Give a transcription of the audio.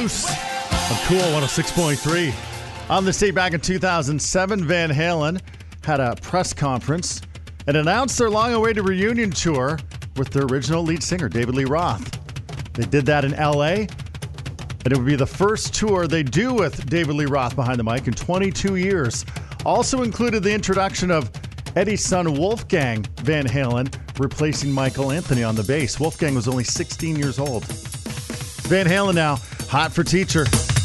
On Cool 106.3. On this day back in 2007, Van Halen had a press conference and announced their long-awaited reunion tour with their original lead singer, David Lee Roth. They did that in L.A., and it would be the first tour they do with David Lee Roth behind the mic in 22 years. Also included the introduction of Eddie's son, Wolfgang Van Halen, replacing Michael Anthony on the bass. Wolfgang was only 16 years old. Van Halen now, hot for teacher.